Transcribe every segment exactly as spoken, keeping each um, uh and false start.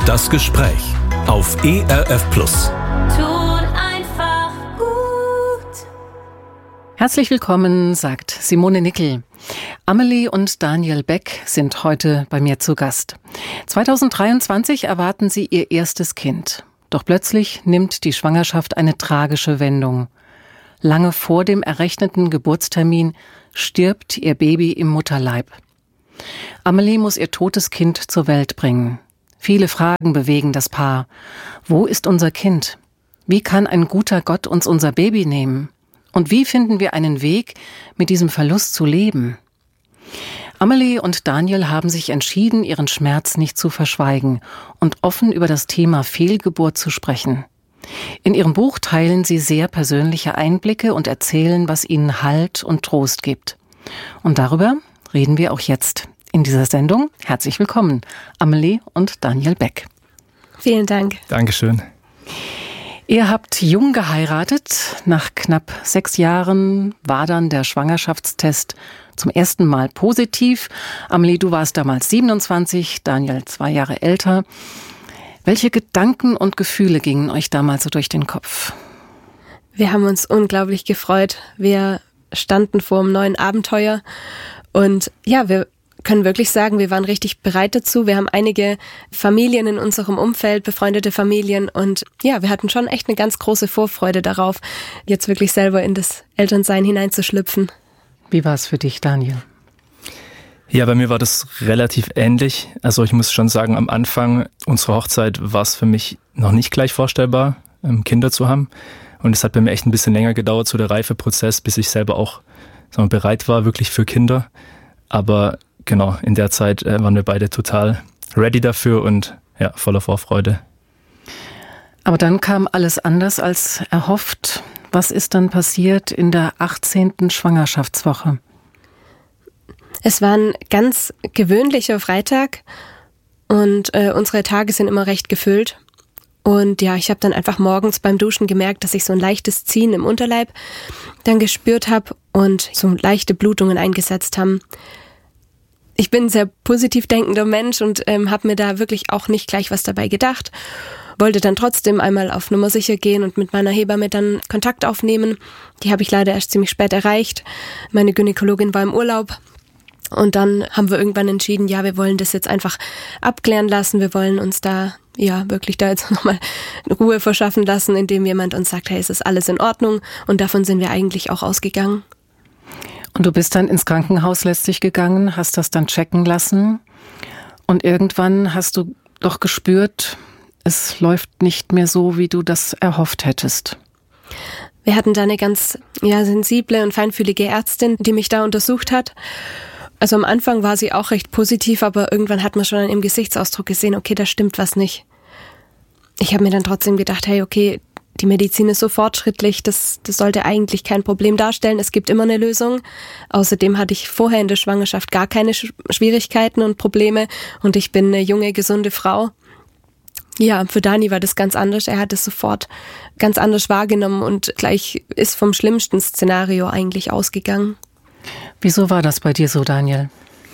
Das Gespräch auf E R F Plus. Tut einfach gut. Herzlich willkommen, sagt Simone Nickel. Amelie und Daniel Beck sind heute bei mir zu Gast. zweitausenddreiundzwanzig erwarten sie ihr erstes Kind. Doch plötzlich nimmt die Schwangerschaft eine tragische Wendung. Lange vor dem errechneten Geburtstermin stirbt ihr Baby im Mutterleib. Amelie muss ihr totes Kind zur Welt bringen. Viele Fragen bewegen das Paar. Wo ist unser Kind? Wie kann ein guter Gott uns unser Baby nehmen? Und wie finden wir einen Weg, mit diesem Verlust zu leben? Amelie und Daniel haben sich entschieden, ihren Schmerz nicht zu verschweigen und offen über das Thema Fehlgeburt zu sprechen. In ihrem Buch teilen sie sehr persönliche Einblicke und erzählen, was ihnen Halt und Trost gibt. Und darüber reden wir auch jetzt in dieser Sendung. Herzlich willkommen, Amelie und Daniel Beck. Vielen Dank. Dankeschön. Ihr habt jung geheiratet. Nach knapp sechs Jahren war dann der Schwangerschaftstest zum ersten Mal positiv. Amelie, du warst damals siebenundzwanzig, Daniel zwei Jahre älter. Welche Gedanken und Gefühle gingen euch damals so durch den Kopf? Wir haben uns unglaublich gefreut. Wir standen vor einem neuen Abenteuer und ja, wir können wirklich sagen, wir waren richtig bereit dazu. Wir haben einige Familien in unserem Umfeld, befreundete Familien und ja, wir hatten schon echt eine ganz große Vorfreude darauf, jetzt wirklich selber in das Elternsein hineinzuschlüpfen. Wie war es für dich, Daniel? Ja, bei mir war das relativ ähnlich. Also ich muss schon sagen, am Anfang unserer Hochzeit war es für mich noch nicht gleich vorstellbar, Kinder zu haben. Und es hat bei mir echt ein bisschen länger gedauert, so der Reifeprozess, bis ich selber auch sagen wir, bereit war, wirklich für Kinder. Aber genau, in der Zeit äh, waren wir beide total ready dafür und ja, voller Vorfreude. Aber dann kam alles anders als erhofft. Was ist dann passiert in der achtzehnten Schwangerschaftswoche? Es war ein ganz gewöhnlicher Freitag und äh, unsere Tage sind immer recht gefüllt. Und ja, ich habe dann einfach morgens beim Duschen gemerkt, dass ich so ein leichtes Ziehen im Unterleib dann gespürt habe und so leichte Blutungen eingesetzt haben. Ich bin ein sehr positiv denkender Mensch und ähm, habe mir da wirklich auch nicht gleich was dabei gedacht. Wollte dann trotzdem einmal auf Nummer sicher gehen und mit meiner Hebamme dann Kontakt aufnehmen. Die habe ich leider erst ziemlich spät erreicht. Meine Gynäkologin war im Urlaub. Und dann haben wir irgendwann entschieden, ja, wir wollen das jetzt einfach abklären lassen. Wir wollen uns da, ja, wirklich da jetzt nochmal Ruhe verschaffen lassen, indem jemand uns sagt, hey, es ist alles in Ordnung. Und davon sind wir eigentlich auch ausgegangen. Und du bist dann ins Krankenhaus letztlich gegangen, hast das dann checken lassen. Und irgendwann hast du doch gespürt, es läuft nicht mehr so, wie du das erhofft hättest. Wir hatten da eine ganz, ja, sensible und feinfühlige Ärztin, die mich da untersucht hat. Also am Anfang war sie auch recht positiv, aber irgendwann hat man schon an ihrem Gesichtsausdruck gesehen, okay, da stimmt was nicht. Ich habe mir dann trotzdem gedacht, hey, okay, die Medizin ist so fortschrittlich, das, das sollte eigentlich kein Problem darstellen. Es gibt immer eine Lösung. Außerdem hatte ich vorher in der Schwangerschaft gar keine Schwierigkeiten und Probleme und ich bin eine junge, gesunde Frau. Ja, für Dani war das ganz anders. Er hat es sofort ganz anders wahrgenommen und gleich ist vom schlimmsten Szenario eigentlich ausgegangen. Wieso war das bei dir so, Daniel?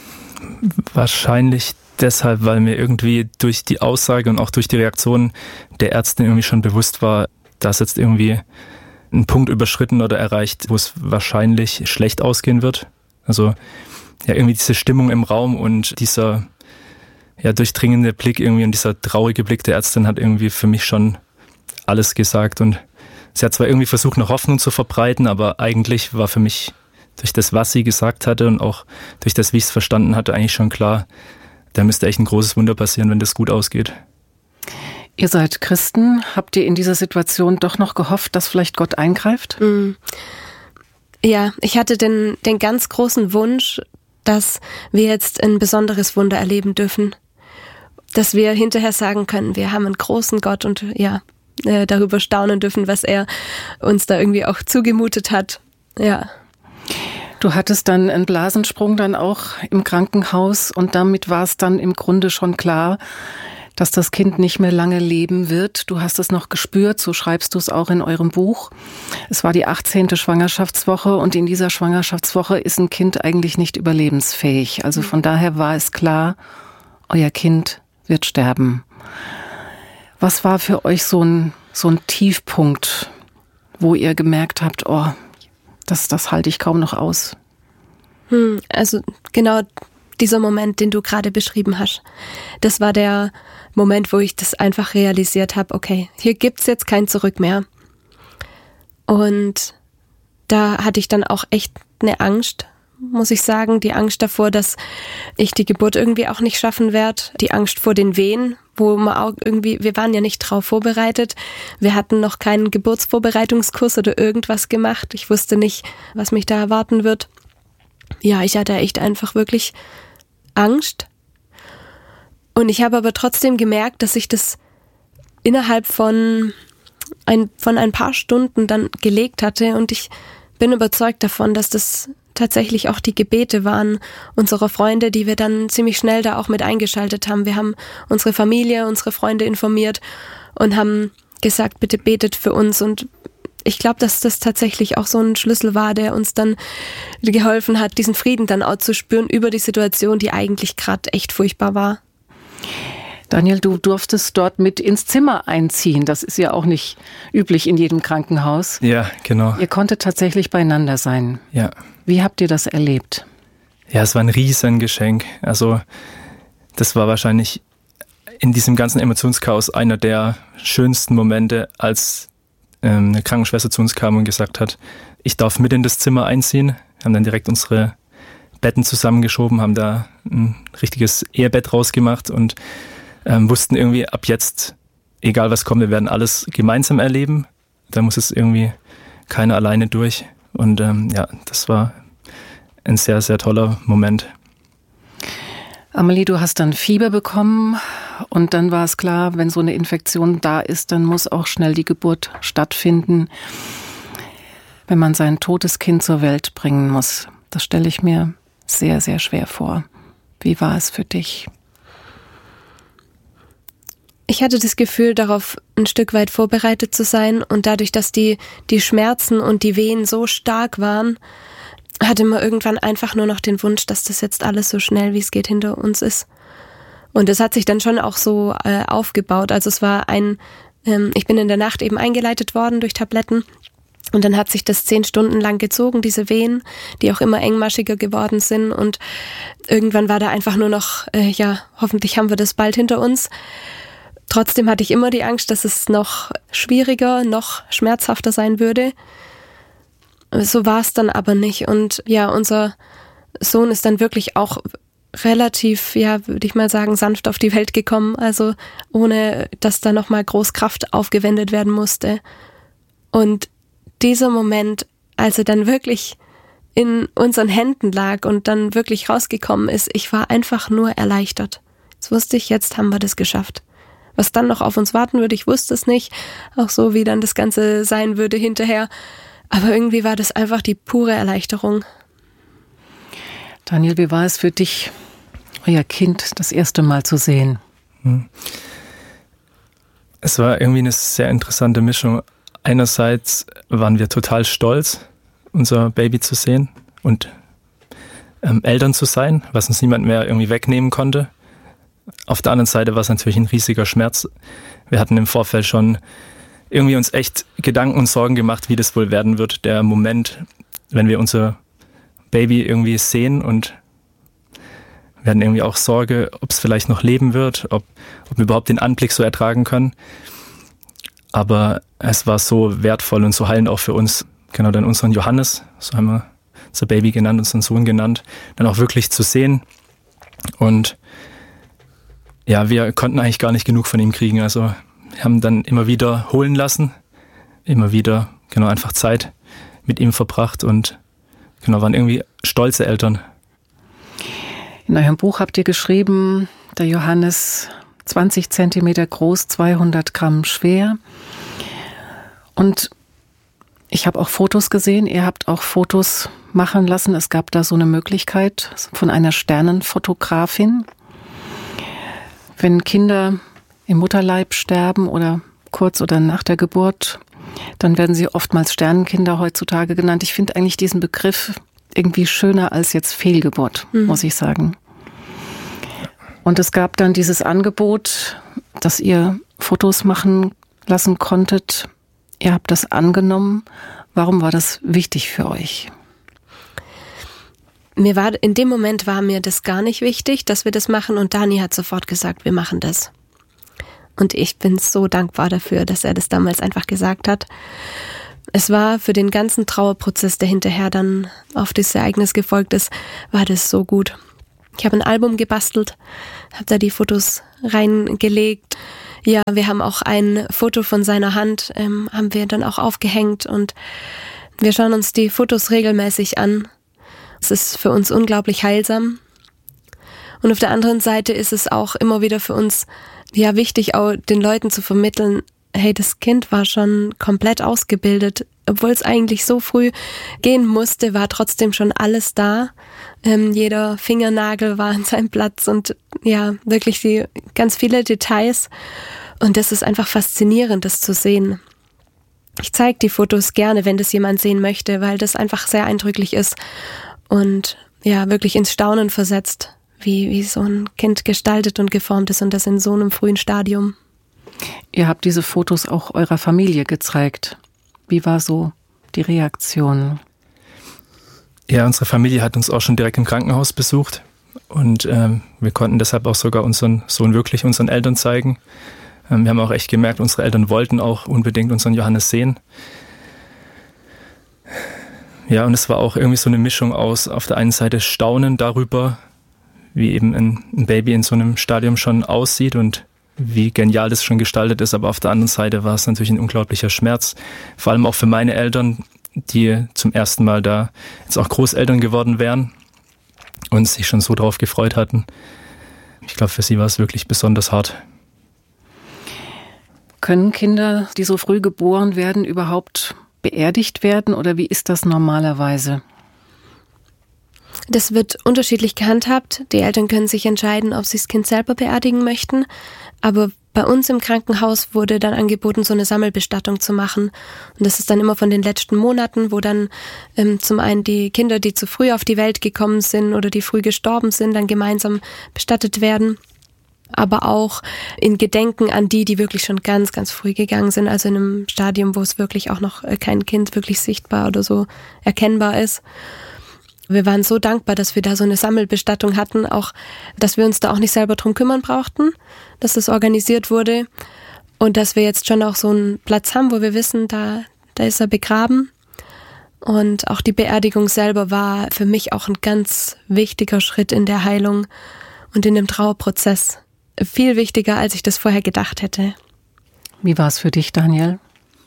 Wahrscheinlich deshalb, weil mir irgendwie durch die Aussage und auch durch die Reaktion der Ärztin irgendwie schon bewusst war, dass jetzt irgendwie ein Punkt überschritten oder erreicht, wo es wahrscheinlich schlecht ausgehen wird. Also ja, irgendwie diese Stimmung im Raum und dieser ja, durchdringende Blick irgendwie und dieser traurige Blick der Ärztin hat irgendwie für mich schon alles gesagt. Und sie hat zwar irgendwie versucht, noch Hoffnung zu verbreiten, aber eigentlich war für mich durch das, was sie gesagt hatte und auch durch das, wie ich es verstanden hatte, eigentlich schon klar, da müsste echt ein großes Wunder passieren, wenn das gut ausgeht. Ihr seid Christen. Habt ihr in dieser Situation doch noch gehofft, dass vielleicht Gott eingreift? Mm. Ja, ich hatte den, den ganz großen Wunsch, dass wir jetzt ein besonderes Wunder erleben dürfen. Dass wir hinterher sagen können, wir haben einen großen Gott und ja, äh, darüber staunen dürfen, was er uns da irgendwie auch zugemutet hat. Ja. Du hattest dann einen Blasensprung dann auch im Krankenhaus und damit war es dann im Grunde schon klar, dass das Kind nicht mehr lange leben wird. Du hast es noch gespürt, so schreibst du es auch in eurem Buch. Es war die achtzehnte Schwangerschaftswoche und in dieser Schwangerschaftswoche ist ein Kind eigentlich nicht überlebensfähig. Also von daher war es klar, euer Kind wird sterben. Was war für euch so ein, so ein Tiefpunkt, wo ihr gemerkt habt, oh, das, das halte ich kaum noch aus? Hm, also genau dieser Moment, den du gerade beschrieben hast, das war der Moment, wo ich das einfach realisiert habe, okay, hier gibt's jetzt kein Zurück mehr. Und da hatte ich dann auch echt eine Angst, muss ich sagen, die Angst davor, dass ich die Geburt irgendwie auch nicht schaffen werde, die Angst vor den Wehen, wo man auch irgendwie, wir waren ja nicht drauf vorbereitet, wir hatten noch keinen Geburtsvorbereitungskurs oder irgendwas gemacht, ich wusste nicht, was mich da erwarten wird. Ja, ich hatte echt einfach wirklich Angst. Und ich habe aber trotzdem gemerkt, dass ich das innerhalb von ein, von ein paar Stunden dann gelegt hatte und ich bin überzeugt davon, dass das tatsächlich auch die Gebete waren unserer Freunde, die wir dann ziemlich schnell da auch mit eingeschaltet haben. Wir haben unsere Familie, unsere Freunde informiert und haben gesagt, bitte betet für uns. Und ich glaube, dass das tatsächlich auch so ein Schlüssel war, der uns dann geholfen hat, diesen Frieden dann auch zu spüren über die Situation, die eigentlich gerade echt furchtbar war. Daniel, du durftest dort mit ins Zimmer einziehen. Das ist ja auch nicht üblich in jedem Krankenhaus. Ja, genau. Ihr konntet tatsächlich beieinander sein. Ja. Wie habt ihr das erlebt? Ja, es war ein Riesengeschenk. Also das war wahrscheinlich in diesem ganzen Emotionschaos einer der schönsten Momente, als ähm, eine Krankenschwester zu uns kam und gesagt hat, ich darf mit in das Zimmer einziehen. Wir haben dann direkt unsere Betten zusammengeschoben, haben da ein richtiges Ehebett rausgemacht und ähm, wussten irgendwie, ab jetzt, egal was kommt, wir werden alles gemeinsam erleben. Da muss es irgendwie keiner alleine durch. Und ähm, ja, das war ein sehr, sehr toller Moment. Amelie, du hast dann Fieber bekommen und dann war es klar, wenn so eine Infektion da ist, dann muss auch schnell die Geburt stattfinden, wenn man sein totes Kind zur Welt bringen muss. Das stelle ich mir sehr, sehr schwer vor. Wie war es für dich? Ich hatte das Gefühl, darauf ein Stück weit vorbereitet zu sein und dadurch, dass die, die Schmerzen und die Wehen so stark waren, hatte man irgendwann einfach nur noch den Wunsch, dass das jetzt alles so schnell wie es geht hinter uns ist. Und das hat sich dann schon auch so äh, aufgebaut. Also es war ein, ähm, ich bin in der Nacht eben eingeleitet worden durch Tabletten und dann hat sich das zehn Stunden lang gezogen, diese Wehen, die auch immer engmaschiger geworden sind und irgendwann war da einfach nur noch, äh, ja, hoffentlich haben wir das bald hinter uns. Trotzdem hatte ich immer die Angst, dass es noch schwieriger, noch schmerzhafter sein würde. So war es dann aber nicht. Und ja, unser Sohn ist dann wirklich auch relativ, ja, würde ich mal sagen, sanft auf die Welt gekommen. Also ohne, dass da nochmal groß Kraft aufgewendet werden musste. Und dieser Moment, als er dann wirklich in unseren Händen lag und dann wirklich rausgekommen ist, ich war einfach nur erleichtert. Jetzt wusste ich, jetzt haben wir das geschafft. Was dann noch auf uns warten würde, ich wusste es nicht. Auch so, wie dann das Ganze sein würde hinterher. Aber irgendwie war das einfach die pure Erleichterung. Daniel, wie war es für dich, euer Kind das erste Mal zu sehen? Es war irgendwie eine sehr interessante Mischung. Einerseits waren wir total stolz, unser Baby zu sehen und ähm, Eltern zu sein, was uns niemand mehr irgendwie wegnehmen konnte. Auf der anderen Seite war es natürlich ein riesiger Schmerz. Wir hatten im Vorfeld schon irgendwie uns echt Gedanken und Sorgen gemacht, wie das wohl werden wird. Der Moment, wenn wir unser Baby irgendwie sehen und wir hatten irgendwie auch Sorge, ob es vielleicht noch leben wird, ob, ob wir überhaupt den Anblick so ertragen können. Aber es war so wertvoll und so heilend auch für uns, genau dann unseren Johannes, so haben wir unser Baby genannt, unseren Sohn genannt, dann auch wirklich zu sehen. Und ja, wir konnten eigentlich gar nicht genug von ihm kriegen. Also wir haben dann immer wieder holen lassen, immer wieder genau einfach Zeit mit ihm verbracht und genau waren irgendwie stolze Eltern. In eurem Buch habt ihr geschrieben, der Johannes zwanzig Zentimeter groß, zweihundert Gramm schwer. Und ich habe auch Fotos gesehen, ihr habt auch Fotos machen lassen. Es gab da so eine Möglichkeit von einer Sternenfotografin. Wenn Kinder im Mutterleib sterben oder kurz oder nach der Geburt, dann werden sie oftmals Sternenkinder heutzutage genannt. Ich finde eigentlich diesen Begriff irgendwie schöner als jetzt Fehlgeburt, mhm. muss ich sagen. Und es gab dann dieses Angebot, dass ihr Fotos machen lassen konntet. Ihr habt das angenommen. Warum war das wichtig für euch? Mir war, in dem Moment war mir das gar nicht wichtig, dass wir das machen, und Dani hat sofort gesagt, wir machen das. Und ich bin so dankbar dafür, dass er das damals einfach gesagt hat. Es war für den ganzen Trauerprozess, der hinterher dann auf das Ereignis gefolgt ist, war das so gut. Ich habe ein Album gebastelt, habe da die Fotos reingelegt. Ja, wir haben auch ein Foto von seiner Hand, ähm, haben wir dann auch aufgehängt, und wir schauen uns die Fotos regelmäßig an. Es ist für uns unglaublich heilsam. Und auf der anderen Seite ist es auch immer wieder für uns ja wichtig, auch den Leuten zu vermitteln, hey, das Kind war schon komplett ausgebildet. Obwohl es eigentlich so früh gehen musste, war trotzdem schon alles da. Ähm, jeder Fingernagel war an seinem Platz und ja, wirklich die ganz viele Details. Und das ist einfach faszinierend, das zu sehen. Ich zeige die Fotos gerne, wenn das jemand sehen möchte, weil das einfach sehr eindrücklich ist und ja, wirklich ins Staunen versetzt, wie, wie so ein Kind gestaltet und geformt ist, und das in so einem frühen Stadium. Ihr habt diese Fotos auch eurer Familie gezeigt. Wie war so die Reaktion? Ja, unsere Familie hat uns auch schon direkt im Krankenhaus besucht, und ähm, wir konnten deshalb auch sogar unseren Sohn wirklich unseren Eltern zeigen. Ähm, wir haben auch echt gemerkt, unsere Eltern wollten auch unbedingt unseren Johannes sehen. Ja, und es war auch irgendwie so eine Mischung aus auf der einen Seite Staunen darüber, wie eben ein, ein Baby in so einem Stadium schon aussieht und wie genial das schon gestaltet ist, aber auf der anderen Seite war es natürlich ein unglaublicher Schmerz, vor allem auch für meine Eltern, die zum ersten Mal da jetzt auch Großeltern geworden wären und sich schon so drauf gefreut hatten. Ich glaube, für sie war es wirklich besonders hart. Können Kinder, die so früh geboren werden, überhaupt beerdigt werden, oder wie ist das normalerweise? Das wird unterschiedlich gehandhabt. Die Eltern können sich entscheiden, ob sie das Kind selber beerdigen möchten. Aber bei uns im Krankenhaus wurde dann angeboten, so eine Sammelbestattung zu machen. Und das ist dann immer von den letzten Monaten, wo dann ähm, zum einen die Kinder, die zu früh auf die Welt gekommen sind oder die früh gestorben sind, dann gemeinsam bestattet werden. Aber auch in Gedenken an die, die wirklich schon ganz, ganz früh gegangen sind. Also in einem Stadium, wo es wirklich auch noch kein Kind wirklich sichtbar oder so erkennbar ist. Wir waren so dankbar, dass wir da so eine Sammelbestattung hatten, auch, dass wir uns da auch nicht selber drum kümmern brauchten, dass das organisiert wurde und dass wir jetzt schon auch so einen Platz haben, wo wir wissen, da, da ist er begraben. Und auch die Beerdigung selber war für mich auch ein ganz wichtiger Schritt in der Heilung und in dem Trauerprozess. Viel wichtiger, als ich das vorher gedacht hätte. Wie war es für dich, Daniel?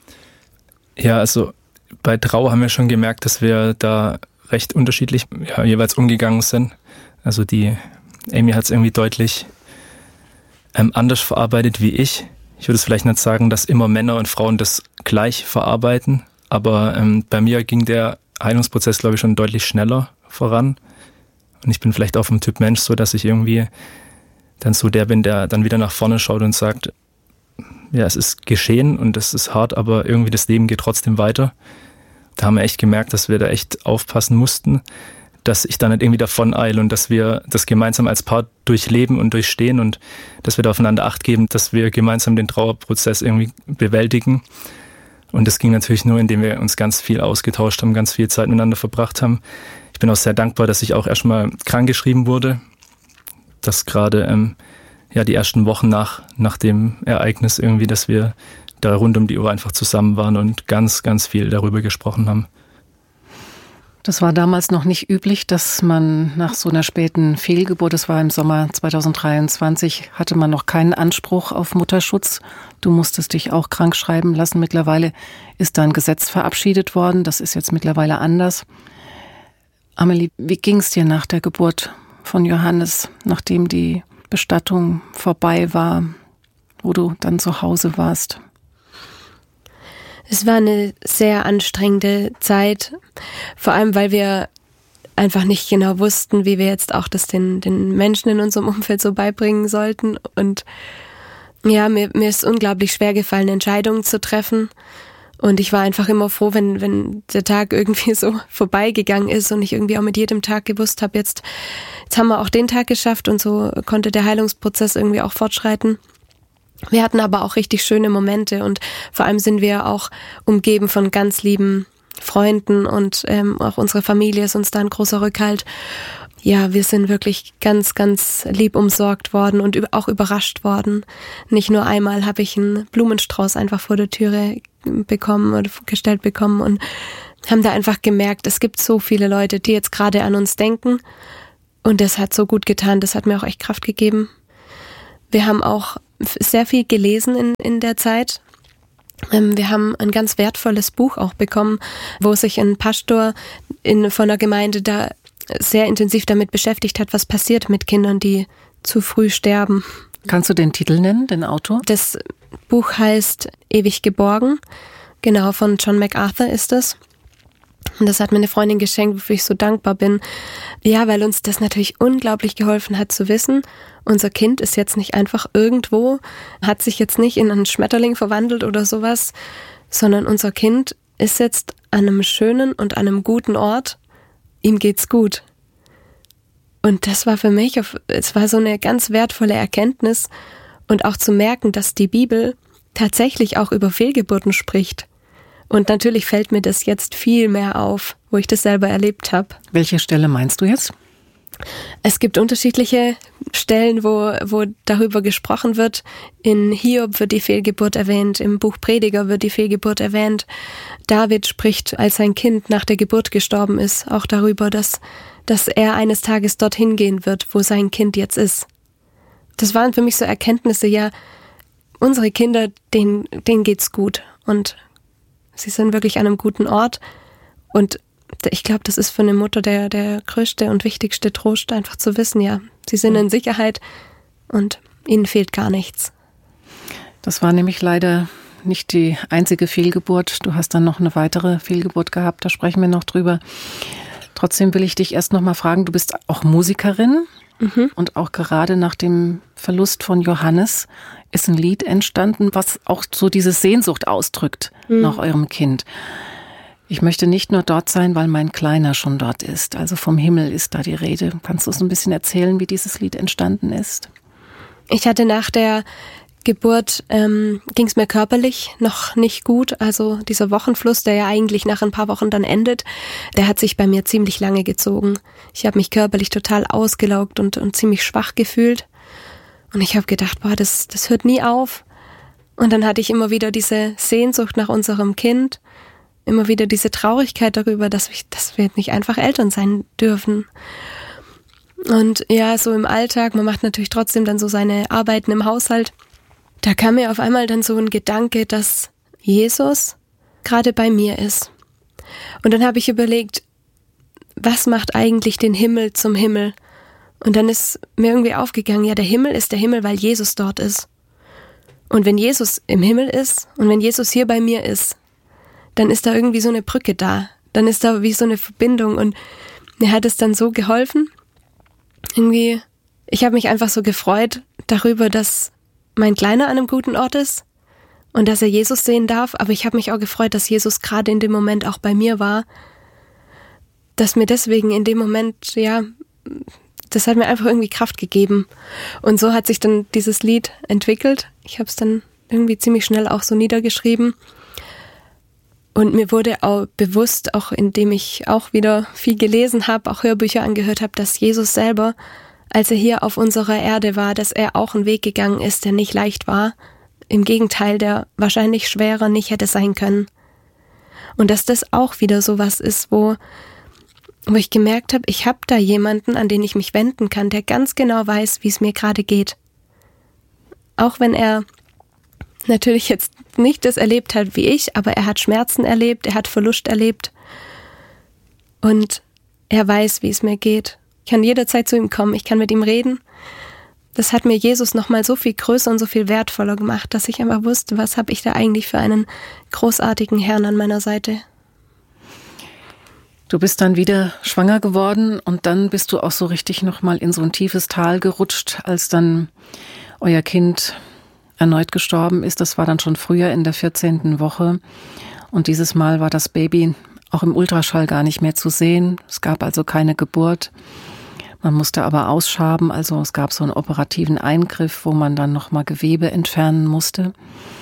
Ja, also bei Trauer haben wir schon gemerkt, dass wir da recht unterschiedlich ja, jeweils umgegangen sind. Also die Amy hat es irgendwie deutlich ähm, anders verarbeitet wie ich. Ich würde es vielleicht nicht sagen, dass immer Männer und Frauen das gleich verarbeiten, aber ähm, bei mir ging der Heilungsprozess, glaube ich, schon deutlich schneller voran. Und ich bin vielleicht auch vom Typ Mensch so, dass ich irgendwie dann so der bin, der dann wieder nach vorne schaut und sagt, ja, es ist geschehen und es ist hart, aber irgendwie das Leben geht trotzdem weiter. Da haben wir echt gemerkt, dass wir da echt aufpassen mussten, dass ich da nicht irgendwie davon eile und dass wir das gemeinsam als Paar durchleben und durchstehen und dass wir da aufeinander Acht geben, dass wir gemeinsam den Trauerprozess irgendwie bewältigen. Und das ging natürlich nur, indem wir uns ganz viel ausgetauscht haben, ganz viel Zeit miteinander verbracht haben. Ich bin auch sehr dankbar, dass ich auch erstmal krankgeschrieben wurde, dass gerade ähm, ja die ersten Wochen nach, nach dem Ereignis irgendwie, dass wir da rund um die Uhr einfach zusammen waren und ganz, ganz viel darüber gesprochen haben. Das war damals noch nicht üblich, dass man nach so einer späten Fehlgeburt, das war im Sommer zweitausenddreiundzwanzig, hatte man noch keinen Anspruch auf Mutterschutz. Du musstest dich auch krank schreiben lassen. Mittlerweile ist da ein Gesetz verabschiedet worden. Das ist jetzt mittlerweile anders. Amelie, wie ging es dir nach der Geburt von Johannes, nachdem die Bestattung vorbei war, wo du dann zu Hause warst? Es war eine sehr anstrengende Zeit, vor allem weil wir einfach nicht genau wussten, wie wir jetzt auch das den, den Menschen in unserem Umfeld so beibringen sollten. Und ja, mir, mir ist unglaublich schwer gefallen, Entscheidungen zu treffen. Und ich war einfach immer froh, wenn, wenn der Tag irgendwie so vorbeigegangen ist und ich irgendwie auch mit jedem Tag gewusst habe, jetzt, jetzt haben wir auch den Tag geschafft und so konnte der Heilungsprozess irgendwie auch fortschreiten. Wir hatten aber auch richtig schöne Momente und vor allem sind wir auch umgeben von ganz lieben Freunden und ähm, auch unsere Familie ist uns da ein großer Rückhalt. Ja, wir sind wirklich ganz, ganz lieb umsorgt worden und auch überrascht worden. Nicht nur einmal habe ich einen Blumenstrauß einfach vor der Türe bekommen oder gestellt bekommen und haben da einfach gemerkt, es gibt so viele Leute, die jetzt gerade an uns denken und das hat so gut getan, das hat mir auch echt Kraft gegeben. Wir haben auch sehr viel gelesen in, in der Zeit. Wir haben ein ganz wertvolles Buch auch bekommen, wo sich ein Pastor in, von der Gemeinde da sehr intensiv damit beschäftigt hat, was passiert mit Kindern, die zu früh sterben. Kannst du den Titel nennen, den Autor? Das Buch heißt Ewig geborgen. Genau, von John MacArthur ist das. Und das hat mir eine Freundin geschenkt, wofür ich so dankbar bin. Ja, weil uns das natürlich unglaublich geholfen hat zu wissen, unser Kind ist jetzt nicht einfach irgendwo, hat sich jetzt nicht in einen Schmetterling verwandelt oder sowas, sondern unser Kind ist jetzt an einem schönen und an einem guten Ort. Ihm geht's gut. Und das war für mich, es war so eine ganz wertvolle Erkenntnis und auch zu merken, dass die Bibel tatsächlich auch über Fehlgeburten spricht. Und natürlich fällt mir das jetzt viel mehr auf, wo ich das selber erlebt habe. Welche Stelle meinst du jetzt? Es gibt unterschiedliche Stellen, wo, wo darüber gesprochen wird. In Hiob wird die Fehlgeburt erwähnt, im Buch Prediger wird die Fehlgeburt erwähnt. David spricht, als sein Kind nach der Geburt gestorben ist, auch darüber, dass, dass er eines Tages dorthin gehen wird, wo sein Kind jetzt ist. Das waren für mich so Erkenntnisse, ja, unsere Kinder, denen, denen geht's gut und sie sind wirklich an einem guten Ort und ich glaube, das ist für eine Mutter der, der größte und wichtigste Trost, einfach zu wissen, ja, sie sind in Sicherheit und ihnen fehlt gar nichts. Das war nämlich leider nicht die einzige Fehlgeburt. Du hast dann noch eine weitere Fehlgeburt gehabt, da sprechen wir noch drüber. Trotzdem will ich dich erst noch mal fragen, du bist auch Musikerin mhm. und auch gerade nach dem Verlust von Johannes ist ein Lied entstanden, was auch so diese Sehnsucht ausdrückt mhm. nach eurem Kind. Ich möchte nicht nur dort sein, weil mein Kleiner schon dort ist. Also vom Himmel ist da die Rede. Kannst du uns ein bisschen erzählen, wie dieses Lied entstanden ist? Ich hatte nach der Geburt, ähm, ging es mir körperlich noch nicht gut. Also dieser Wochenfluss, der ja eigentlich nach ein paar Wochen dann endet, der hat sich bei mir ziemlich lange gezogen. Ich habe mich körperlich total ausgelaugt und, und ziemlich schwach gefühlt. Und ich habe gedacht, boah, das, das hört nie auf. Und dann hatte ich immer wieder diese Sehnsucht nach unserem Kind. Immer wieder diese Traurigkeit darüber, dass wir, dass wir nicht einfach Eltern sein dürfen. Und ja, so im Alltag, man macht natürlich trotzdem dann so seine Arbeiten im Haushalt. Da kam mir auf einmal dann so ein Gedanke, dass Jesus gerade bei mir ist. Und dann habe ich überlegt, was macht eigentlich den Himmel zum Himmel? Und dann ist mir irgendwie aufgegangen, ja, der Himmel ist der Himmel, weil Jesus dort ist. Und wenn Jesus im Himmel ist und wenn Jesus hier bei mir ist, dann ist da irgendwie so eine Brücke da. Dann ist da wie so eine Verbindung und mir hat es dann so geholfen. Irgendwie, ich habe mich einfach so gefreut darüber, dass mein Kleiner an einem guten Ort ist und dass er Jesus sehen darf, aber ich habe mich auch gefreut, dass Jesus gerade in dem Moment auch bei mir war, dass mir deswegen in dem Moment, ja, das hat mir einfach irgendwie Kraft gegeben. Und so hat sich dann dieses Lied entwickelt. Ich habe es dann irgendwie ziemlich schnell auch so niedergeschrieben. Und mir wurde auch bewusst, auch indem ich auch wieder viel gelesen habe, auch Hörbücher angehört habe, dass Jesus selber, als er hier auf unserer Erde war, dass er auch einen Weg gegangen ist, der nicht leicht war. Im Gegenteil, der wahrscheinlich schwerer nicht hätte sein können. Und dass das auch wieder sowas ist, wo, wo ich gemerkt habe, ich habe da jemanden, an den ich mich wenden kann, der ganz genau weiß, wie es mir gerade geht. Auch wenn er natürlich jetzt nicht das erlebt hat wie ich, aber er hat Schmerzen erlebt, er hat Verlust erlebt und er weiß, wie es mir geht. Ich kann jederzeit zu ihm kommen, ich kann mit ihm reden. Das hat mir Jesus nochmal so viel größer und so viel wertvoller gemacht, dass ich einfach wusste, was habe ich da eigentlich für einen großartigen Herrn an meiner Seite. Du bist dann wieder schwanger geworden und dann bist du auch so richtig nochmal in so ein tiefes Tal gerutscht, als dann euer Kind erneut gestorben ist. Das war dann schon früher in der vierzehnten Woche. Und dieses Mal war das Baby auch im Ultraschall gar nicht mehr zu sehen. Es gab also keine Geburt. Man musste aber ausschaben, also es gab so einen operativen Eingriff, wo man dann nochmal Gewebe entfernen musste.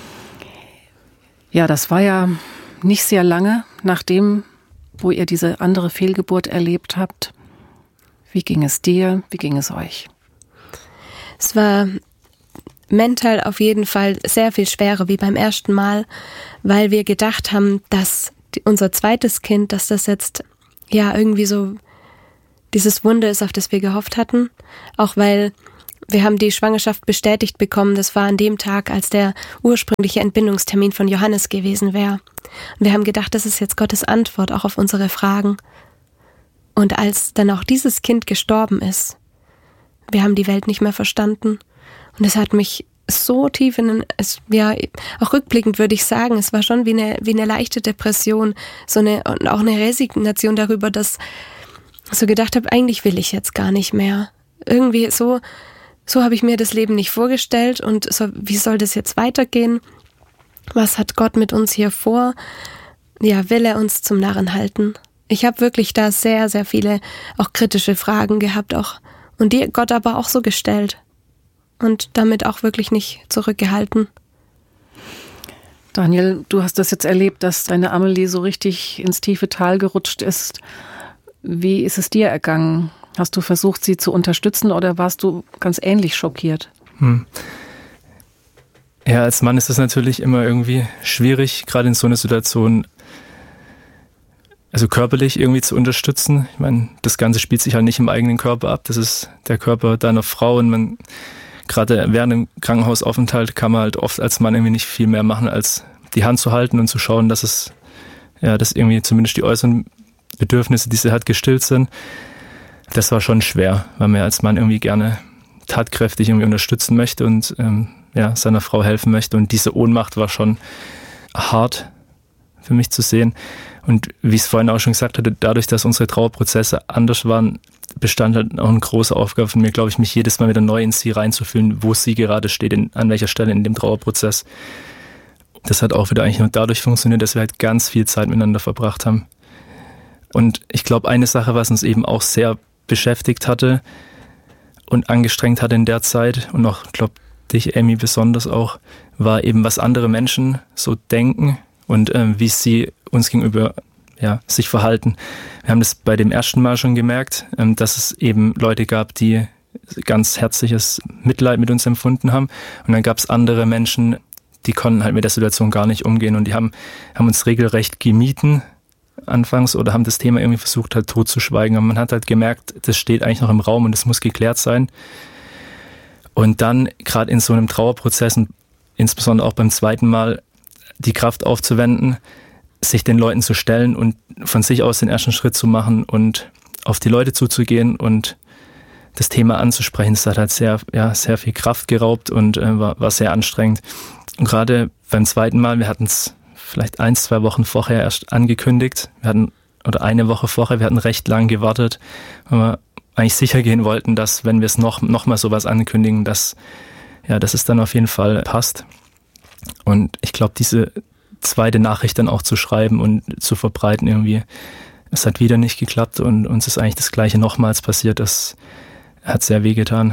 Ja, das war ja nicht sehr lange nachdem, wo ihr diese andere Fehlgeburt erlebt habt. Wie ging es dir? Wie ging es euch? Es war mental auf jeden Fall sehr viel schwerer wie beim ersten Mal, weil wir gedacht haben, dass unser zweites Kind, dass das jetzt ja irgendwie so dieses Wunder ist, auf das wir gehofft hatten. Auch weil wir haben die Schwangerschaft bestätigt bekommen. Das war an dem Tag, als der ursprüngliche Entbindungstermin von Johannes gewesen wäre. Und wir haben gedacht, das ist jetzt Gottes Antwort auch auf unsere Fragen. Und als dann auch dieses Kind gestorben ist, wir haben die Welt nicht mehr verstanden. Und es hat mich so tief in den, es, ja, auch rückblickend würde ich sagen, es war schon wie eine, wie eine leichte Depression, so eine, und auch eine Resignation darüber, dass ich so gedacht habe, eigentlich will ich jetzt gar nicht mehr. Irgendwie so, so habe ich mir das Leben nicht vorgestellt und so, wie soll das jetzt weitergehen? Was hat Gott mit uns hier vor? Ja, will er uns zum Narren halten? Ich habe wirklich da sehr, sehr viele auch kritische Fragen gehabt auch und die Gott aber auch so gestellt und damit auch wirklich nicht zurückgehalten. Daniel, du hast das jetzt erlebt, dass deine Amelie so richtig ins tiefe Tal gerutscht ist. Wie ist es dir ergangen? Hast du versucht, sie zu unterstützen oder warst du ganz ähnlich schockiert? Hm. Ja, als Mann ist das natürlich immer irgendwie schwierig, gerade in so einer Situation, also körperlich irgendwie zu unterstützen. Ich meine, das Ganze spielt sich halt nicht im eigenen Körper ab. Das ist der Körper deiner Frau und man, gerade während dem Krankenhausaufenthalt kann man halt oft als Mann irgendwie nicht viel mehr machen, als die Hand zu halten und zu schauen, dass es, ja, dass irgendwie zumindest die äußeren Bedürfnisse, die sie hat, gestillt sind. Das war schon schwer, weil man als Mann irgendwie gerne tatkräftig irgendwie unterstützen möchte und ähm, ja, seiner Frau helfen möchte. Und diese Ohnmacht war schon hart für mich zu sehen. Und wie ich es vorhin auch schon gesagt hatte, dadurch, dass unsere Trauerprozesse anders waren, bestand halt auch eine große Aufgabe von mir, glaube ich, mich jedes Mal wieder neu in sie reinzufühlen, wo sie gerade steht, in, an welcher Stelle in dem Trauerprozess. Das hat auch wieder eigentlich nur dadurch funktioniert, dass wir halt ganz viel Zeit miteinander verbracht haben. Und ich glaube, eine Sache, was uns eben auch sehr beschäftigt hatte und angestrengt hatte in der Zeit und auch, glaube dich, Amy, besonders auch, war eben, was andere Menschen so denken und äh, wie sie uns gegenüber ja, sich verhalten. Wir haben das bei dem ersten Mal schon gemerkt, ähm, dass es eben Leute gab, die ganz herzliches Mitleid mit uns empfunden haben. Und dann gab es andere Menschen, die konnten halt mit der Situation gar nicht umgehen und die haben, haben uns regelrecht gemieden anfangs oder haben das Thema irgendwie versucht halt totzuschweigen. Aber man hat halt gemerkt, das steht eigentlich noch im Raum und es muss geklärt sein. Und dann gerade in so einem Trauerprozess und insbesondere auch beim zweiten Mal die Kraft aufzuwenden, sich den Leuten zu stellen und von sich aus den ersten Schritt zu machen und auf die Leute zuzugehen und das Thema anzusprechen, das hat halt sehr, ja, sehr viel Kraft geraubt und äh, war, war sehr anstrengend. Und gerade beim zweiten Mal, wir hatten es vielleicht eins, zwei Wochen vorher erst angekündigt, wir hatten, oder eine Woche vorher, wir hatten recht lang gewartet, weil wir eigentlich sicher gehen wollten, dass, wenn wir es noch, noch mal sowas ankündigen, dass, ja, dass es dann auf jeden Fall passt. Und ich glaube, diese zweite Nachricht dann auch zu schreiben und zu verbreiten irgendwie, es hat wieder nicht geklappt und uns ist eigentlich das Gleiche nochmals passiert, das hat sehr wehgetan.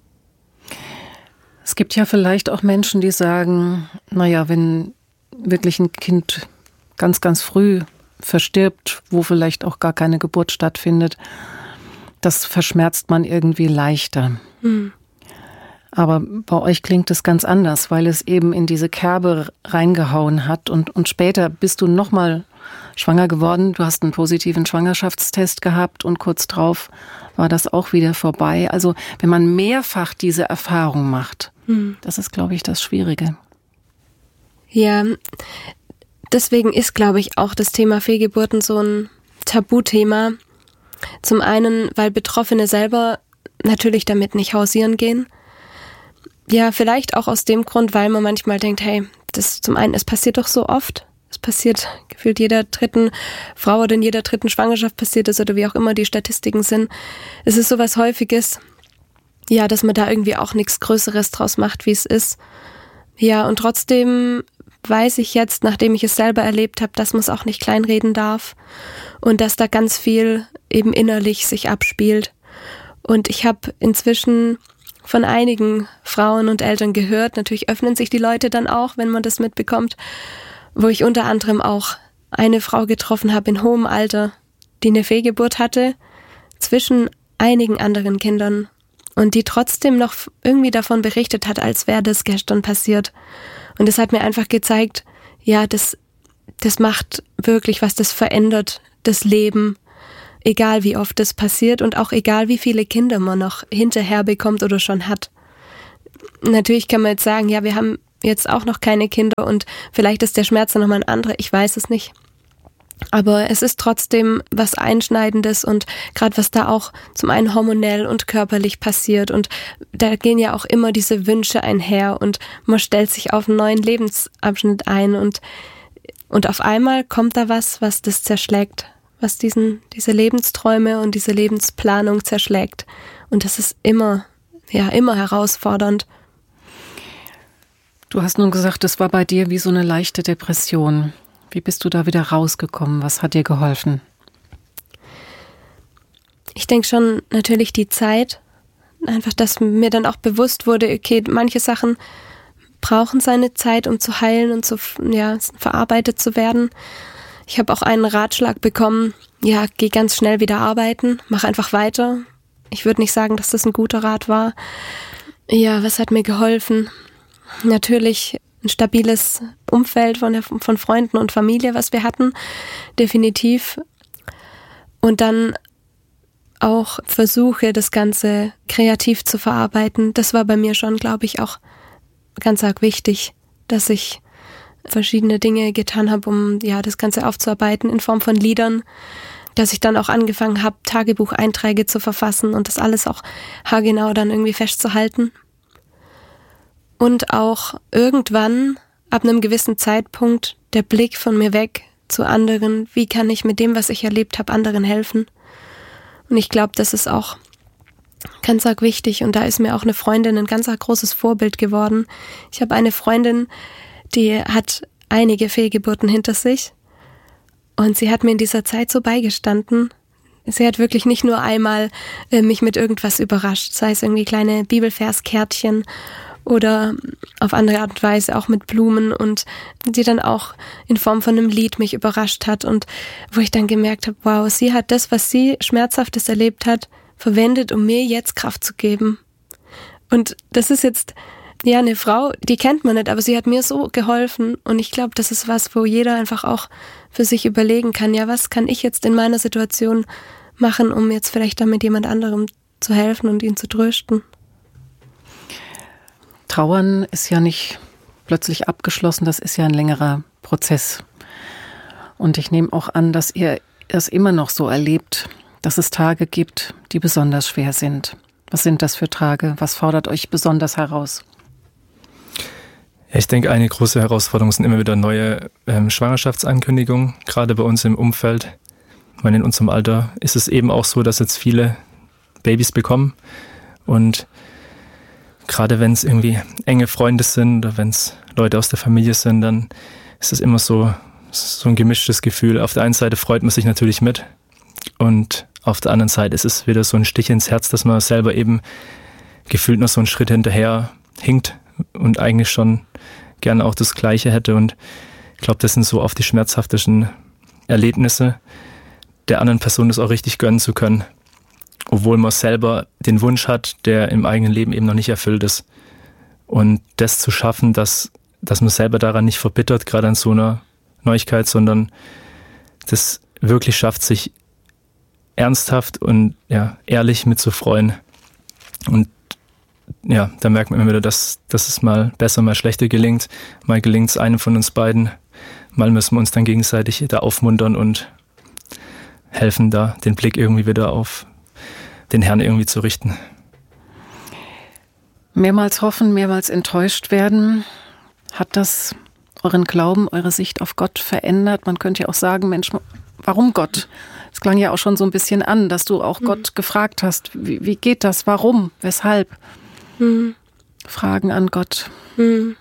Es gibt ja vielleicht auch Menschen, die sagen, naja, wenn wirklich ein Kind ganz, ganz früh verstirbt, wo vielleicht auch gar keine Geburt stattfindet, das verschmerzt man irgendwie leichter. Mhm. Aber bei euch klingt es ganz anders, weil es eben in diese Kerbe reingehauen hat und, und später bist du nochmal schwanger geworden. Du hast einen positiven Schwangerschaftstest gehabt und kurz drauf war das auch wieder vorbei. Also wenn man mehrfach diese Erfahrung macht, hm. das ist, glaube ich, das Schwierige. Ja, deswegen ist, glaube ich, auch das Thema Fehlgeburten so ein Tabuthema. Zum einen, weil Betroffene selber natürlich damit nicht hausieren gehen. Ja, vielleicht auch aus dem Grund, weil man manchmal denkt, hey, das zum einen, es passiert doch so oft. Es passiert gefühlt jeder dritten Frau oder in jeder dritten Schwangerschaft passiert es oder wie auch immer die Statistiken sind. Es ist sowas Häufiges, ja, dass man da irgendwie auch nichts Größeres draus macht, wie es ist. Ja, und trotzdem weiß ich jetzt, nachdem ich es selber erlebt habe, dass man es auch nicht kleinreden darf und dass da ganz viel eben innerlich sich abspielt. Und ich habe inzwischen von einigen Frauen und Eltern gehört, natürlich öffnen sich die Leute dann auch, wenn man das mitbekommt, wo ich unter anderem auch eine Frau getroffen habe in hohem Alter, die eine Fehlgeburt hatte, zwischen einigen anderen Kindern und die trotzdem noch irgendwie davon berichtet hat, als wäre das gestern passiert. Und das hat mir einfach gezeigt, ja, das, das macht wirklich was, das verändert das Leben, egal wie oft das passiert und auch egal wie viele Kinder man noch hinterher bekommt oder schon hat. Natürlich kann man jetzt sagen, ja, wir haben jetzt auch noch keine Kinder und vielleicht ist der Schmerz dann nochmal ein anderer, ich weiß es nicht. Aber es ist trotzdem was Einschneidendes und gerade was da auch zum einen hormonell und körperlich passiert und da gehen ja auch immer diese Wünsche einher und man stellt sich auf einen neuen Lebensabschnitt ein und, und auf einmal kommt da was, was das zerschlägt, was diesen, diese Lebensträume und diese Lebensplanung zerschlägt. Und das ist immer, ja, immer herausfordernd. Du hast nun gesagt, es war bei dir wie so eine leichte Depression. Wie bist du da wieder rausgekommen? Was hat dir geholfen? Ich denke schon natürlich die Zeit. Einfach, dass mir dann auch bewusst wurde, okay, manche Sachen brauchen seine Zeit, um zu heilen und zu, ja, verarbeitet zu werden. Ich habe auch einen Ratschlag bekommen, ja, geh ganz schnell wieder arbeiten, mach einfach weiter. Ich würde nicht sagen, dass das ein guter Rat war. Ja, was hat mir geholfen? Natürlich ein stabiles Umfeld von, der, von Freunden und Familie, was wir hatten, definitiv. Und dann auch Versuche, das Ganze kreativ zu verarbeiten. Das war bei mir schon, glaube ich, auch ganz arg wichtig, dass ich verschiedene Dinge getan habe, um ja das Ganze aufzuarbeiten in Form von Liedern, dass ich dann auch angefangen habe, Tagebucheinträge zu verfassen und das alles auch haargenau dann irgendwie festzuhalten. Und auch irgendwann, ab einem gewissen Zeitpunkt, der Blick von mir weg zu anderen. Wie kann ich mit dem, was ich erlebt habe, anderen helfen? Und ich glaube, das ist auch ganz arg wichtig. Und da ist mir auch eine Freundin ein ganz arg großes Vorbild geworden. Ich habe eine Freundin, die hat einige Fehlgeburten hinter sich. Und sie hat mir in dieser Zeit so beigestanden. Sie hat wirklich nicht nur einmal äh, mich mit irgendwas überrascht, sei es irgendwie kleine Bibelverskärtchen oder auf andere Art und Weise auch mit Blumen und die dann auch in Form von einem Lied mich überrascht hat und wo ich dann gemerkt habe, wow, sie hat das, was sie Schmerzhaftes erlebt hat, verwendet, um mir jetzt Kraft zu geben. Und das ist jetzt ja eine Frau, die kennt man nicht, aber sie hat mir so geholfen und ich glaube, das ist was, wo jeder einfach auch für sich überlegen kann, ja, was kann ich jetzt in meiner Situation machen, um jetzt vielleicht damit jemand anderem zu helfen und ihn zu trösten. Trauern ist ja nicht plötzlich abgeschlossen, das ist ja ein längerer Prozess. Und ich nehme auch an, dass ihr es immer noch so erlebt, dass es Tage gibt, die besonders schwer sind. Was sind das für Tage? Was fordert euch besonders heraus? Ja, ich denke, eine große Herausforderung sind immer wieder neue ähm, Schwangerschaftsankündigungen, gerade bei uns im Umfeld. Ich meine, in unserem Alter ist es eben auch so, dass jetzt viele Babys bekommen und gerade wenn es irgendwie enge Freunde sind oder wenn es Leute aus der Familie sind, dann ist es immer so, so ein gemischtes Gefühl. Auf der einen Seite freut man sich natürlich mit und auf der anderen Seite ist es wieder so ein Stich ins Herz, dass man selber eben gefühlt noch so einen Schritt hinterher hinkt und eigentlich schon gerne auch das Gleiche hätte. Und ich glaube, das sind so oft die schmerzhaftesten Erlebnisse, der anderen Person das auch richtig gönnen zu können. Obwohl man selber den Wunsch hat, der im eigenen Leben eben noch nicht erfüllt ist. Und das zu schaffen, dass, dass man selber daran nicht verbittert, gerade an so einer Neuigkeit, sondern das wirklich schafft, sich ernsthaft und ja, ehrlich mitzufreuen. Und ja, da merkt man immer wieder, dass, dass es mal besser, mal schlechter gelingt. Mal gelingt es einem von uns beiden. Mal müssen wir uns dann gegenseitig da aufmuntern und helfen, da den Blick irgendwie wieder auf den Herrn irgendwie zu richten. Mehrmals hoffen, mehrmals enttäuscht werden. Hat das euren Glauben, eure Sicht auf Gott verändert? Man könnte ja auch sagen, Mensch, warum Gott? Es klang ja auch schon so ein bisschen an, dass du auch mhm. Gott gefragt hast. Wie, wie geht das? Warum? Weshalb? Mhm. Fragen an Gott. Mhm.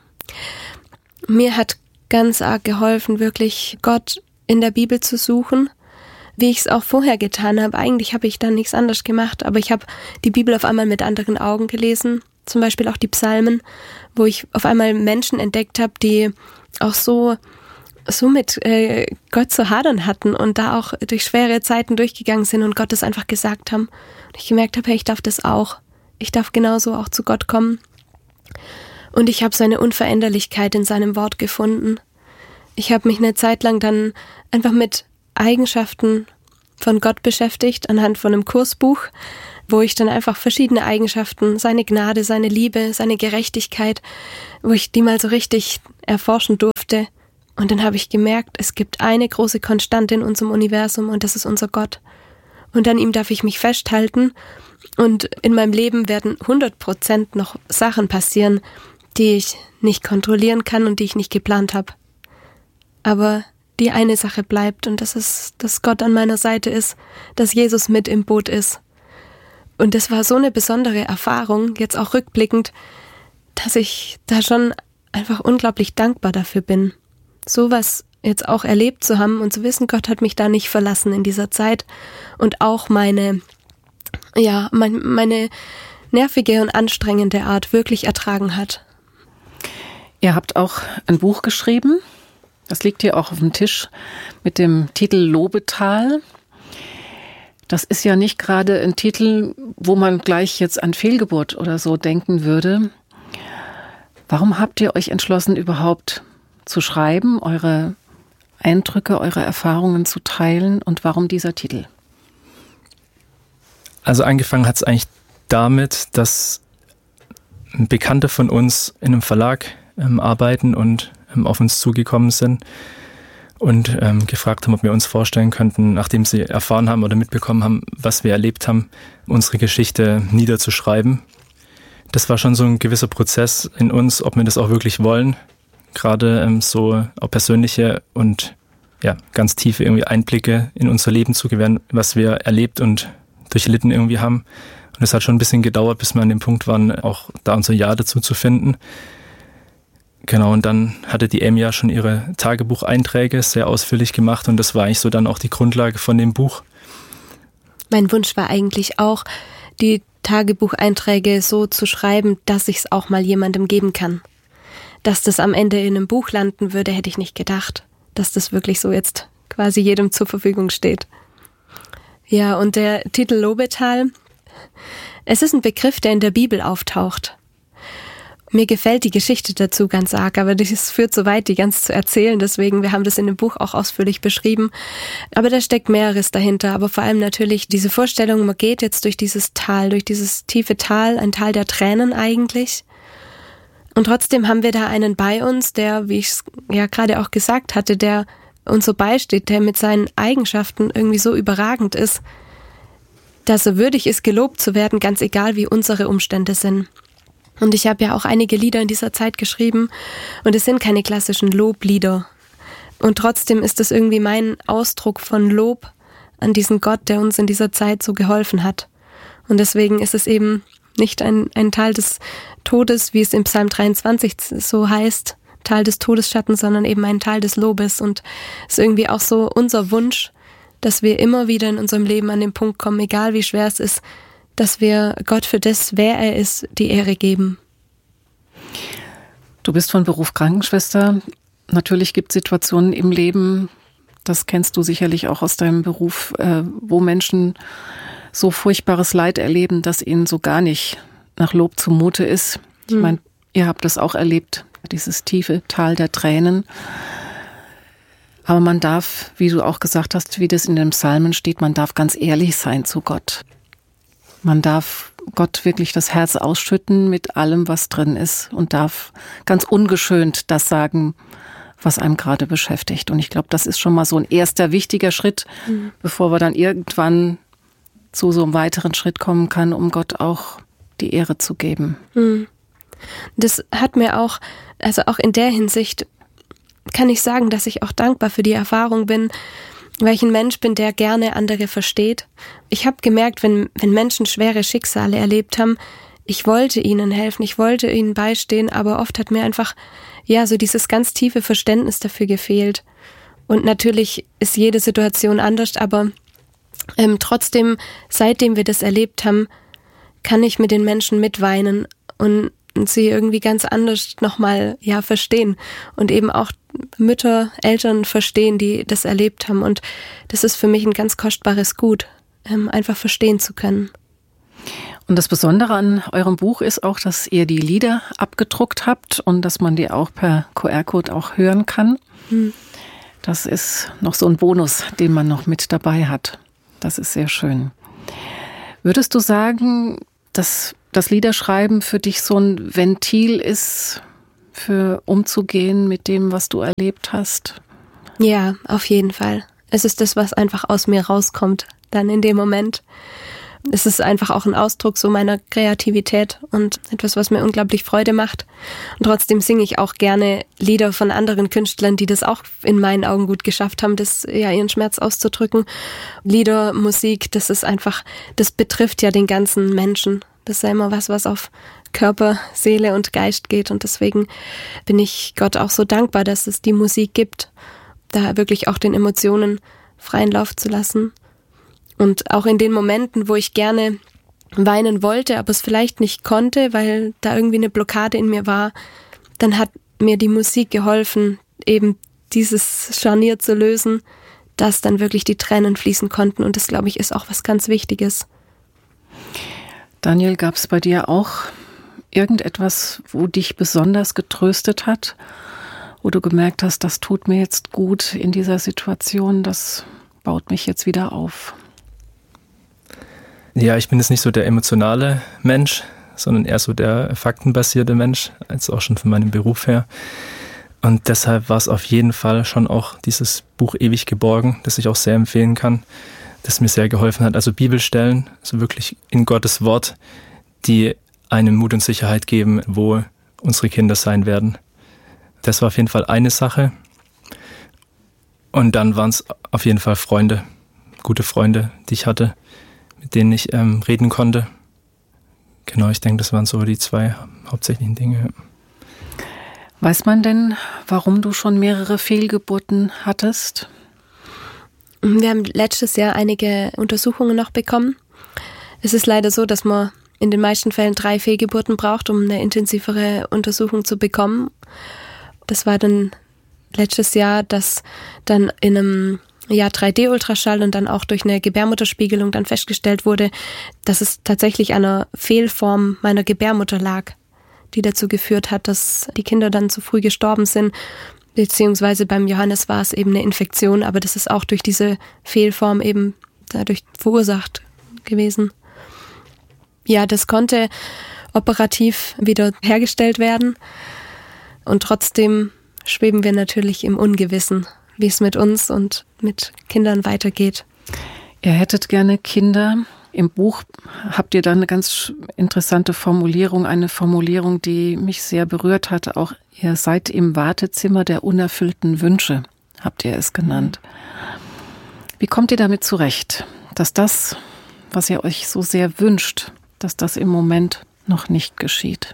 Mir hat ganz arg geholfen, wirklich Gott in der Bibel zu suchen. wie ich es auch vorher getan habe. Eigentlich habe ich dann nichts anderes gemacht, aber ich habe die Bibel auf einmal mit anderen Augen gelesen, zum Beispiel auch die Psalmen, wo ich auf einmal Menschen entdeckt habe, die auch so, so mit äh, Gott zu hadern hatten und da auch durch schwere Zeiten durchgegangen sind und Gott das einfach gesagt haben. Und ich gemerkt habe, hey, ich darf das auch. Ich darf genauso auch zu Gott kommen. Und ich habe so eine Unveränderlichkeit in seinem Wort gefunden. Ich habe mich eine Zeit lang dann einfach mit Eigenschaften von Gott beschäftigt, anhand von einem Kursbuch, wo ich dann einfach verschiedene Eigenschaften, seine Gnade, seine Liebe, seine Gerechtigkeit, wo ich die mal so richtig erforschen durfte. Und dann habe ich gemerkt, es gibt eine große Konstante in unserem Universum und das ist unser Gott. Und an ihm darf ich mich festhalten und in meinem Leben werden hundert Prozent noch Sachen passieren, die ich nicht kontrollieren kann und die ich nicht geplant habe. Aber die eine Sache bleibt und das ist, dass Gott an meiner Seite ist, dass Jesus mit im Boot ist. Und das war so eine besondere Erfahrung, jetzt auch rückblickend, dass ich da schon einfach unglaublich dankbar dafür bin, sowas jetzt auch erlebt zu haben und zu wissen, Gott hat mich da nicht verlassen in dieser Zeit und auch meine, ja, mein, meine nervige und anstrengende Art wirklich ertragen hat. Ihr habt auch ein Buch geschrieben, das liegt hier auch auf dem Tisch, mit dem Titel Lobetal. Das ist ja nicht gerade ein Titel, wo man gleich jetzt an Fehlgeburt oder so denken würde. Warum habt ihr euch entschlossen, überhaupt zu schreiben, eure Eindrücke, eure Erfahrungen zu teilen und warum dieser Titel? Also angefangen hat es eigentlich damit, dass Bekannte von uns in einem Verlag ähm, arbeiten und ähm, auf uns zugekommen sind und ähm, gefragt haben, ob wir uns vorstellen könnten, nachdem sie erfahren haben oder mitbekommen haben, was wir erlebt haben, unsere Geschichte niederzuschreiben. Das war schon so ein gewisser Prozess in uns, ob wir das auch wirklich wollen. Gerade ähm, so auch persönliche und ja ganz tiefe irgendwie Einblicke in unser Leben zu gewähren, was wir erlebt und durchlitten irgendwie haben. Und es hat schon ein bisschen gedauert, bis wir an dem Punkt waren, auch da unser Ja dazu zu finden. Genau, und dann hatte die Amy ja schon ihre Tagebucheinträge sehr ausführlich gemacht und das war eigentlich so dann auch die Grundlage von dem Buch. Mein Wunsch war eigentlich auch, die Tagebucheinträge so zu schreiben, dass ich es auch mal jemandem geben kann. Dass das am Ende in einem Buch landen würde, hätte ich nicht gedacht. Dass das wirklich so jetzt quasi jedem zur Verfügung steht. Ja, und der Titel Lobetal, es ist ein Begriff, der in der Bibel auftaucht. Mir gefällt die Geschichte dazu ganz arg, aber das führt so weit, die ganz zu erzählen. Deswegen, wir haben das in dem Buch auch ausführlich beschrieben. Aber da steckt mehreres dahinter. Aber vor allem natürlich diese Vorstellung, man geht jetzt durch dieses Tal, durch dieses tiefe Tal, ein Tal der Tränen eigentlich. Und trotzdem haben wir da einen bei uns, der, wie ich es ja gerade auch gesagt hatte, der uns so beisteht, der mit seinen Eigenschaften irgendwie so überragend ist, dass er würdig ist, gelobt zu werden, ganz egal wie unsere Umstände sind. Und ich habe ja auch einige Lieder in dieser Zeit geschrieben und es sind keine klassischen Loblieder. Und trotzdem ist es irgendwie mein Ausdruck von Lob an diesen Gott, der uns in dieser Zeit so geholfen hat. Und deswegen ist es eben nicht ein, ein Tal des Todes, wie es im Psalm dreiundzwanzig so heißt, Tal des Todesschattens, sondern eben ein Tal des Lobes. Und es ist irgendwie auch so unser Wunsch, dass wir immer wieder in unserem Leben an den Punkt kommen, egal wie schwer es ist, dass wir Gott für das, wer er ist, die Ehre geben. Du bist von Beruf Krankenschwester. Natürlich gibt es Situationen im Leben, das kennst du sicherlich auch aus deinem Beruf, äh, wo Menschen so furchtbares Leid erleben, dass ihnen so gar nicht nach Lob zumute ist. Ich Mhm. meine, ihr habt das auch erlebt, dieses tiefe Tal der Tränen. Aber man darf, wie du auch gesagt hast, wie das in den Psalmen steht, man darf ganz ehrlich sein zu Gott. Man darf Gott wirklich das Herz ausschütten mit allem, was drin ist und darf ganz ungeschönt das sagen, was einem gerade beschäftigt. Und ich glaube, das ist schon mal so ein erster wichtiger Schritt, mhm. bevor wir dann irgendwann zu so einem weiteren Schritt kommen kann, um Gott auch die Ehre zu geben. Mhm. Das hat mir auch, also auch in der Hinsicht kann ich sagen, dass ich auch dankbar für die Erfahrung bin, weil ich ein Mensch bin, der gerne andere versteht. Ich habe gemerkt, wenn, wenn Menschen schwere Schicksale erlebt haben, ich wollte ihnen helfen, ich wollte ihnen beistehen, aber oft hat mir einfach, ja, so dieses ganz tiefe Verständnis dafür gefehlt. Und natürlich ist jede Situation anders, aber ähm, trotzdem, seitdem wir das erlebt haben, kann ich mit den Menschen mitweinen und sie irgendwie ganz anders nochmal ja, verstehen und eben auch Mütter, Eltern verstehen, die das erlebt haben. Und das ist für mich ein ganz kostbares Gut, ähm, einfach verstehen zu können. Und das Besondere an eurem Buch ist auch, dass ihr die Lieder abgedruckt habt und dass man die auch per Q R-Code auch hören kann. Hm. Das ist noch so ein Bonus, den man noch mit dabei hat. Das ist sehr schön. Würdest du sagen, dass das Liederschreiben für dich so ein Ventil ist, für umzugehen mit dem, was du erlebt hast? Ja, auf jeden Fall. Es ist das, was einfach aus mir rauskommt, dann in dem Moment. Es ist einfach auch ein Ausdruck so meiner Kreativität und etwas, was mir unglaublich Freude macht. Und trotzdem singe ich auch gerne Lieder von anderen Künstlern, die das auch in meinen Augen gut geschafft haben, das ja ihren Schmerz auszudrücken. Lieder, Musik, das ist einfach, das betrifft ja den ganzen Menschen. Das ist ja immer was, was auf Körper, Seele und Geist geht. Und deswegen bin ich Gott auch so dankbar, dass es die Musik gibt, da wirklich auch den Emotionen freien Lauf zu lassen. Und auch in den Momenten, wo ich gerne weinen wollte, aber es vielleicht nicht konnte, weil da irgendwie eine Blockade in mir war, dann hat mir die Musik geholfen, eben dieses Scharnier zu lösen, dass dann wirklich die Tränen fließen konnten. Und das, glaube ich, ist auch was ganz Wichtiges. Daniel, gab es bei dir auch irgendetwas, wo dich besonders getröstet hat, wo du gemerkt hast, das tut mir jetzt gut in dieser Situation, das baut mich jetzt wieder auf? Ja, ich bin jetzt nicht so der emotionale Mensch, sondern eher so der faktenbasierte Mensch, als auch schon von meinem Beruf her. Und deshalb war es auf jeden Fall schon auch dieses Buch Ewig geborgen, das ich auch sehr empfehlen kann, das mir sehr geholfen hat. Also Bibelstellen, also wirklich in Gottes Wort, die einem Mut und Sicherheit geben, wo unsere Kinder sein werden. Das war auf jeden Fall eine Sache. Und dann waren es auf jeden Fall Freunde, gute Freunde, die ich hatte, mit denen ich ähm, reden konnte. Genau, ich denke, das waren so die zwei hauptsächlichen Dinge. Weiß man denn, warum du schon mehrere Fehlgeburten hattest? Wir haben letztes Jahr einige Untersuchungen noch bekommen. Es ist leider so, dass man in den meisten Fällen drei Fehlgeburten braucht, um eine intensivere Untersuchung zu bekommen. Das war dann letztes Jahr, dass dann in einem ja, drei D Ultraschall und dann auch durch eine Gebärmutterspiegelung dann festgestellt wurde, dass es tatsächlich an einer Fehlform meiner Gebärmutter lag, die dazu geführt hat, dass die Kinder dann zu früh gestorben sind. Beziehungsweise beim Johannes war es eben eine Infektion, aber das ist auch durch diese Fehlform eben dadurch verursacht gewesen. Ja, das konnte operativ wieder hergestellt werden und trotzdem schweben wir natürlich im Ungewissen, wie es mit uns und mit Kindern weitergeht. Ihr hättet gerne Kinder. Im Buch habt ihr da eine ganz interessante Formulierung, eine Formulierung, die mich sehr berührt hat. Auch ihr seid im Wartezimmer der unerfüllten Wünsche, habt ihr es genannt. Wie kommt ihr damit zurecht, dass das, was ihr euch so sehr wünscht, dass das im Moment noch nicht geschieht?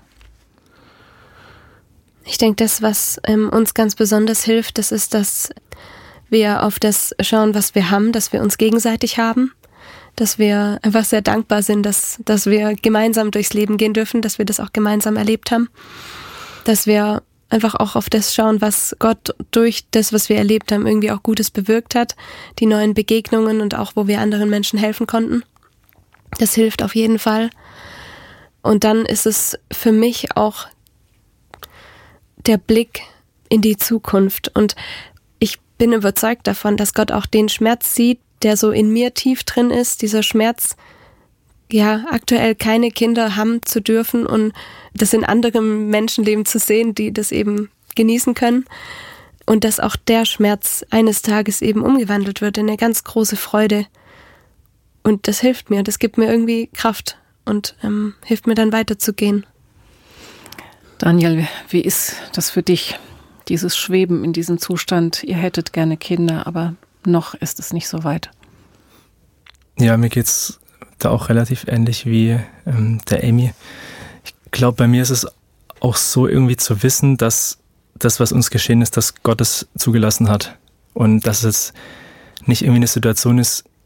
Ich denke, das, was ähm, uns ganz besonders hilft, das ist, dass wir auf das schauen, was wir haben, dass wir uns gegenseitig haben, dass wir einfach sehr dankbar sind, dass, dass wir gemeinsam durchs Leben gehen dürfen, dass wir das auch gemeinsam erlebt haben, dass wir einfach auch auf das schauen, was Gott durch das, was wir erlebt haben, irgendwie auch Gutes bewirkt hat, die neuen Begegnungen und auch, wo wir anderen Menschen helfen konnten. Das hilft auf jeden Fall. Und dann ist es für mich auch der Blick in die Zukunft. Und ich bin überzeugt davon, dass Gott auch den Schmerz sieht, der so in mir tief drin ist. Dieser Schmerz, ja, aktuell keine Kinder haben zu dürfen und das in anderem Menschenleben zu sehen, die das eben genießen können. Und dass auch der Schmerz eines Tages eben umgewandelt wird in eine ganz große Freude. Und das hilft mir, das gibt mir irgendwie Kraft und ähm, hilft mir dann weiterzugehen. Daniel, wie ist das für dich, dieses Schweben in diesem Zustand? Ihr hättet gerne Kinder, aber noch ist es nicht so weit. Ja, mir geht's da auch relativ ähnlich wie ähm, der Amy. Ich glaube, bei mir ist es auch so irgendwie zu wissen, dass das, was uns geschehen ist, dass Gott es zugelassen hat und dass es nicht irgendwie eine Situation ist,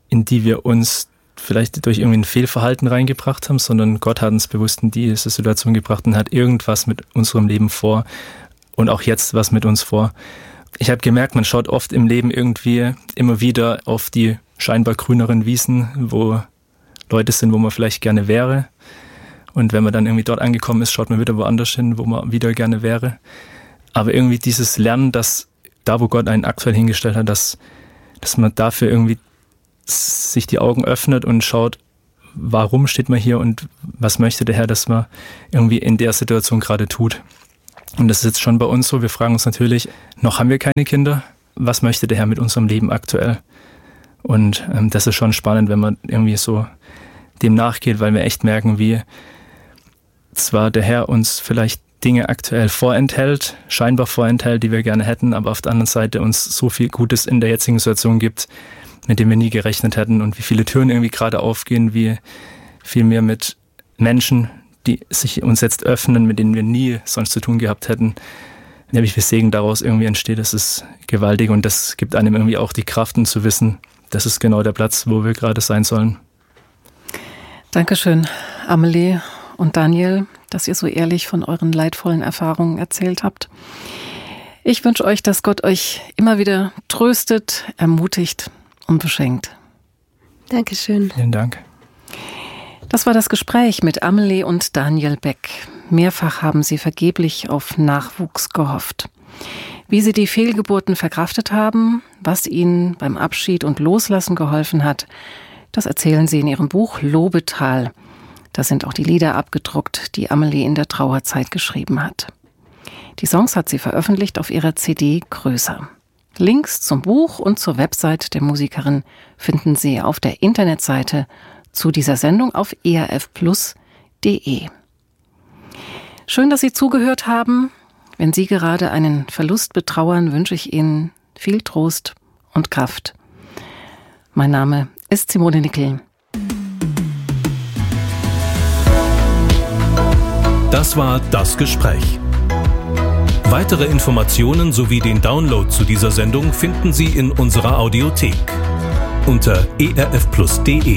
in die wir uns vielleicht durch irgendwie ein Fehlverhalten reingebracht haben, sondern Gott hat uns bewusst in diese Situation gebracht und hat irgendwas mit unserem Leben vor und auch jetzt was mit uns vor. Ich habe gemerkt, man schaut oft im Leben irgendwie immer wieder auf die scheinbar grüneren Wiesen, wo Leute sind, wo man vielleicht gerne wäre. Und wenn man dann irgendwie dort angekommen ist, schaut man wieder woanders hin, wo man wieder gerne wäre. Aber irgendwie dieses Lernen, dass da, wo Gott einen aktuell hingestellt hat, dass, dass man dafür irgendwie sich die Augen öffnet und schaut, warum steht man hier und was möchte der Herr, dass man irgendwie in der Situation gerade tut. Und das ist jetzt schon bei uns so. Wir fragen uns natürlich, noch haben wir keine Kinder. Was möchte der Herr mit unserem Leben aktuell? Und ähm, das ist schon spannend, wenn man irgendwie so dem nachgeht, weil wir echt merken, wie zwar der Herr uns vielleicht Dinge aktuell vorenthält, scheinbar vorenthält, die wir gerne hätten, aber auf der anderen Seite uns so viel Gutes in der jetzigen Situation gibt, mit dem wir nie gerechnet hätten und wie viele Türen irgendwie gerade aufgehen, wie viel mehr mit Menschen, die sich uns jetzt öffnen, mit denen wir nie sonst zu tun gehabt hätten. Ja, wie viel Segen daraus irgendwie entsteht, das ist gewaltig und das gibt einem irgendwie auch die Kraft, um zu wissen, das ist genau der Platz, wo wir gerade sein sollen. Dankeschön, Amelie und Daniel, dass ihr so ehrlich von euren leidvollen Erfahrungen erzählt habt. Ich wünsche euch, dass Gott euch immer wieder tröstet, ermutigt und beschenkt. Dankeschön. Vielen Dank. Das war das Gespräch mit Amelie und Daniel Beck. Mehrfach haben sie vergeblich auf Nachwuchs gehofft. Wie sie die Fehlgeburten verkraftet haben, was ihnen beim Abschied und Loslassen geholfen hat, das erzählen sie in ihrem Buch Lobetal. Da sind auch die Lieder abgedruckt, die Amelie in der Trauerzeit geschrieben hat. Die Songs hat sie veröffentlicht auf ihrer C D Größer. Links zum Buch und zur Website der Musikerin finden Sie auf der Internetseite zu dieser Sendung auf e r f plus punkt d e. Schön, dass Sie zugehört haben. Wenn Sie gerade einen Verlust betrauern, wünsche ich Ihnen viel Trost und Kraft. Mein Name ist Simone Nickel. Das war Das Gespräch. Weitere Informationen sowie den Download zu dieser Sendung finden Sie in unserer Audiothek unter e r f plus punkt d e.